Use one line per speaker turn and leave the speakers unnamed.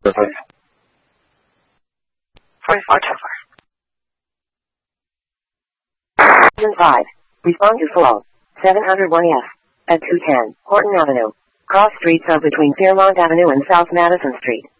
44 Tower.
5. Respond to flow. 701F. At 210 Horton Avenue. Cross streets of between Fairmont Avenue and South Madison Street.